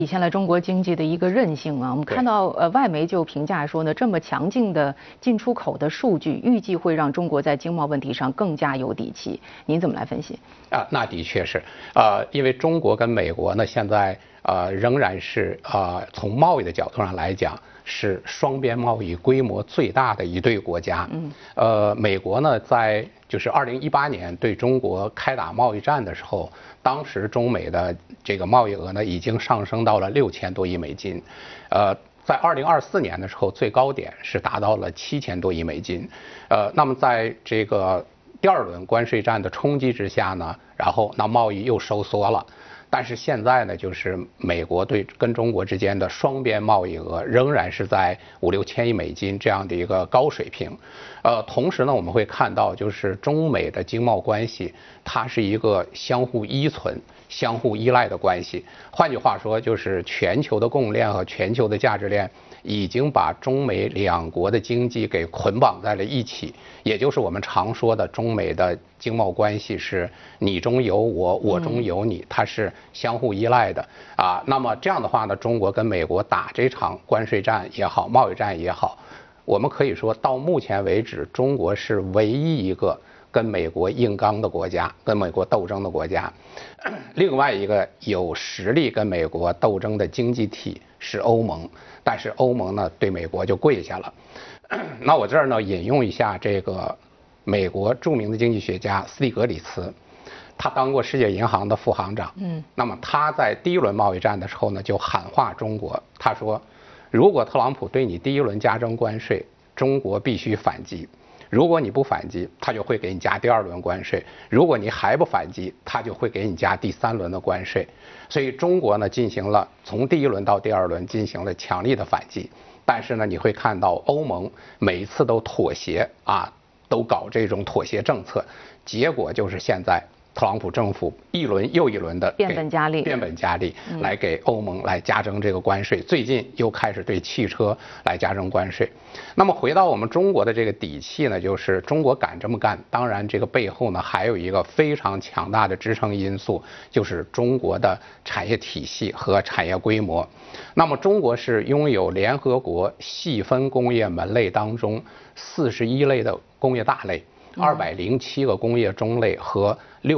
体现了中国经济的一个韧性啊。我们看到外媒就评价说呢，这么强劲的进出口的数据，预计会让中国在经贸问题上更加有底气。您怎么来分析？ 那的确是因为中国跟美国呢现在仍然是从贸易的角度上来讲是双边贸易规模最大的一对国家。美国呢在就是2018年对中国开打贸易战的时候，当时中美的这个贸易额呢已经上升到了6000多亿美金，在2024年的时候最高点是达到了7000多亿美金，那么在这个第二轮关税战的冲击之下呢，然后那贸易又收缩了。但是现在呢，就是美国跟中国之间的双边贸易额仍然是在5、6千亿美金这样的一个高水平。同时呢，我们会看到就是中美的经贸关系，它是一个相互依存、相互依赖的关系。换句话说，就是全球的供应链和全球的价值链已经把中美两国的经济给捆绑在了一起，也就是我们常说的中美的经贸关系是你中有我，我中有你，它是相互依赖的那么这样的话呢，中国跟美国打这场关税战也好，贸易战也好，我们可以说到目前为止，中国是唯一一个跟美国硬刚的国家，跟美国斗争的国家。另外一个有实力跟美国斗争的经济体是欧盟，但是欧盟呢对美国就跪下了。那我这儿呢引用一下这个美国著名的经济学家斯蒂格里茨，他当过世界银行的副行长。那么他在第一轮贸易战的时候呢就喊话中国，他说如果特朗普对你第一轮加征关税，中国必须反击。如果你不反击，他就会给你加第二轮关税；如果你还不反击，他就会给你加第三轮的关税。所以中国呢进行了从第一轮到第二轮进行了强力的反击，但是呢你会看到欧盟每一次都妥协都搞这种妥协政策，结果就是现在特朗普政府一轮又一轮的变本加厉来给欧盟来加征这个关税，最近又开始对汽车来加征关税。那么回到我们中国的这个底气呢，就是中国敢这么干，当然这个背后呢还有一个非常强大的支撑因素，就是中国的产业体系和产业规模。那么中国是拥有联合国细分工业门类当中41类的工业大类，207个工业中类和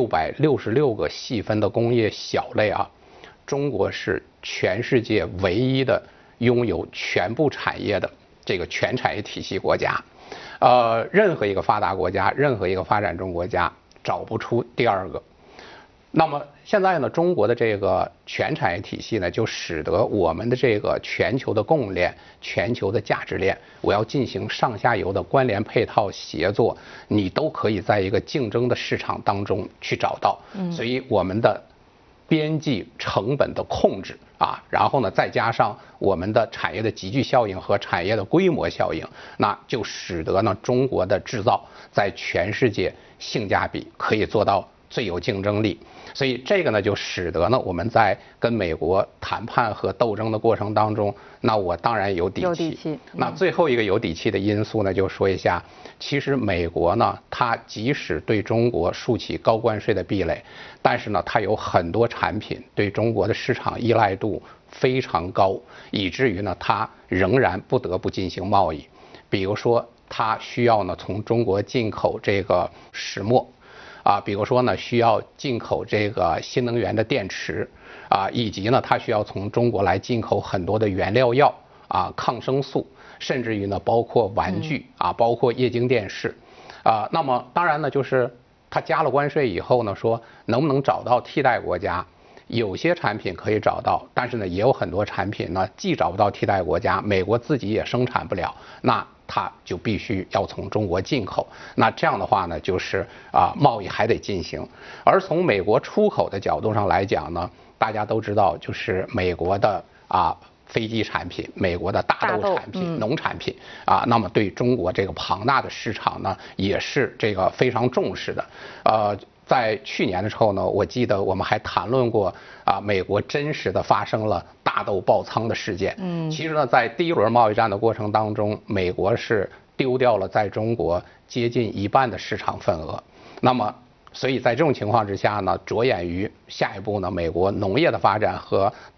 666个细分的工业小类中国是全世界唯一的拥有全部产业的这个全产业体系国家。任何一个发达国家，任何一个发展中国家找不出第二个。那么现在呢，中国的这个全产业体系呢，就使得我们的这个全球的供应链、全球的价值链，我要进行上下游的关联配套协作，你都可以在一个竞争的市场当中去找到。所以我们的边际成本的控制然后呢再加上我们的产业的集聚效应和产业的规模效应，那就使得呢中国的制造在全世界性价比可以做到最有竞争力。所以这个呢就使得呢我们在跟美国谈判和斗争的过程当中，那我当然有底气。那最后一个有底气的因素呢，就说一下，其实美国呢它即使对中国竖起高关税的壁垒，但是呢它有很多产品对中国的市场依赖度非常高，以至于呢它仍然不得不进行贸易。比如说它需要呢从中国进口这个石墨比如说呢需要进口这个新能源的电池以及呢它需要从中国来进口很多的原料药抗生素，甚至于呢包括玩具包括液晶电视那么当然呢就是它加了关税以后呢，说能不能找到替代国家？有些产品可以找到，但是呢也有很多产品呢既找不到替代国家，美国自己也生产不了，那它就必须要从中国进口。那这样的话呢，就是贸易还得进行。而从美国出口的角度上来讲呢，大家都知道，就是美国的飞机产品、美国的大豆产品、农产品那么对中国这个庞大的市场呢，也是这个非常重视的。在去年的时候呢，我记得我们还谈论过美国真实的发生了大豆爆仓的事件。其实呢，在第一轮贸易战的过程当中，美国是丢掉了在中国接近1半的市场份额。那么所以在这种情况之下呢，着眼于下一步呢，美国农业的发展和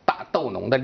大豆农的